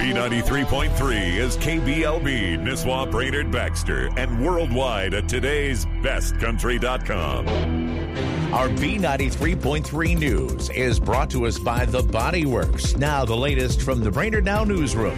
B93.3 is KBLB, Nisswa, Brainerd, Baxter, and worldwide at today'sbestcountry.com. Our B93.3 news is brought to us by The Body Works. Now the latest from the Brainerd Now newsroom.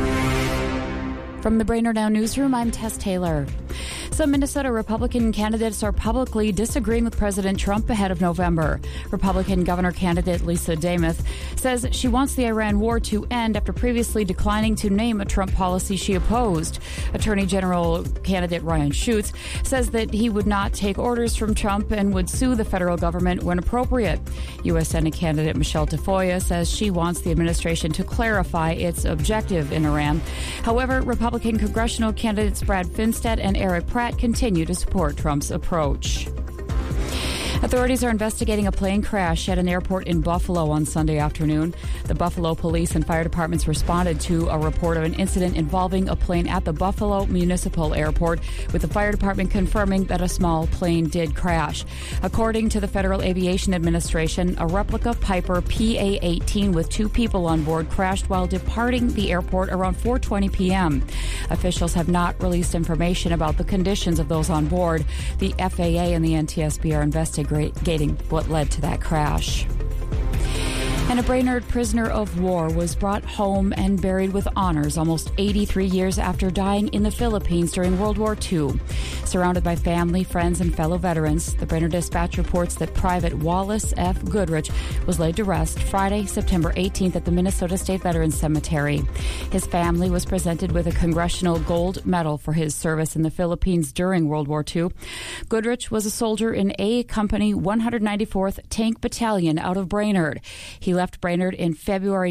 From the Brainerd Now newsroom, I'm Tess Taylor. Some Minnesota Republican candidates are publicly disagreeing with President Trump ahead of November. Republican governor candidate Lisa Demuth says she wants the Iran war to end after previously declining to name a Trump policy she opposed. Attorney General candidate Ryan Schutz says that he would not take orders from Trump and would sue the federal government when appropriate. U.S. Senate candidate Michelle Tafoya says she wants the administration to clarify its objective in Iran. However, Republican congressional candidates Brad Finstead and Eric Pratt continue to support Trump's approach. Authorities are investigating a plane crash at an airport in Buffalo on Sunday afternoon. The Buffalo Police and Fire Departments responded to a report of an incident involving a plane at the Buffalo Municipal Airport, with the fire department confirming that a small plane did crash. According to the Federal Aviation Administration, a replica Piper PA-18 with 2 people on board crashed while departing the airport around 4:20 p.m. Officials have not released information about the conditions of those on board. The FAA and the NTSB are investigating what led to that crash. And a Brainerd prisoner of war was brought home and buried with honors almost 83 years after dying in the Philippines during World War II. Surrounded by family, friends, and fellow veterans, the Brainerd Dispatch reports that Private Wallace F. Goodrich was laid to rest Friday, September 18th at the Minnesota State Veterans Cemetery. His family was presented with a Congressional Gold Medal for his service in the Philippines during World War II. Goodrich was a soldier in A Company 194th Tank Battalion out of Brainerd. He left Brainerd in February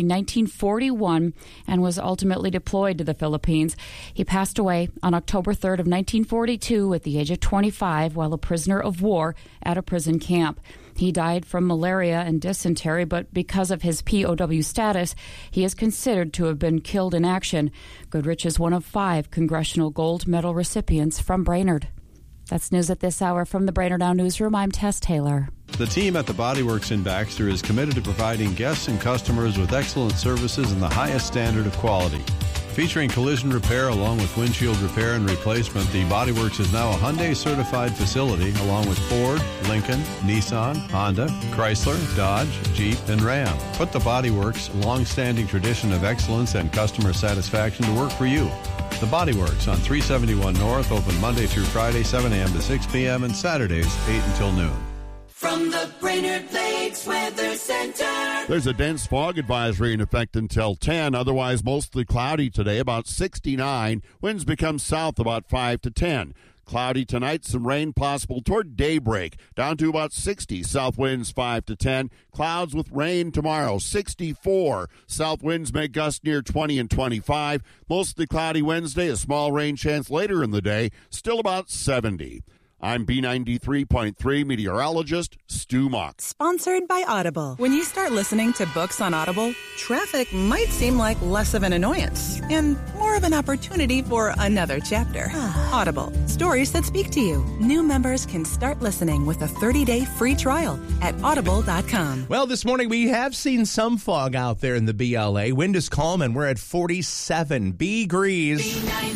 1941 and was ultimately deployed to the Philippines. He passed away on October 3rd of 1942 at the age of 25 while a prisoner of war at a prison camp. He died from malaria and dysentery, but because of his POW status, he is considered to have been killed in action. Goodrich is one of 5 Congressional Gold Medal recipients from Brainerd. That's news at this hour from the Brainerd Now newsroom. I'm Tess Taylor. The team at the Body Works in Baxter is committed to providing guests and customers with excellent services and the highest standard of quality. Featuring collision repair along with windshield repair and replacement, the Body Works is now a Hyundai certified facility along with Ford, Lincoln, Nissan, Honda, Chrysler, Dodge, Jeep, and Ram. Put the Body Works' long-standing tradition of excellence and customer satisfaction to work for you. The Body Works on 371 North, open Monday through Friday, 7 a.m. to 6 p.m. and Saturdays, 8 until noon. From the Brainerd Lakes Weather Center. There's a dense fog advisory in effect until 10. Otherwise, mostly cloudy today, about 69. Winds become south about 5 to 10. Cloudy tonight, some rain possible toward daybreak, down to about 60. South winds 5 to 10. Clouds with rain tomorrow, 64. South winds may gust near 20 and 25. Mostly cloudy Wednesday, a small rain chance later in the day, still about 70. I'm B93.3 meteorologist Stu Mock. Sponsored by Audible. When you start listening to books on Audible, traffic might seem like less of an annoyance and more of an opportunity for another chapter. Audible. Stories that speak to you. New members can start listening with a 30-day free trial at audible.com. Well, this morning we have seen some fog out there in the BLA. Wind is calm and we're at 47 degrees.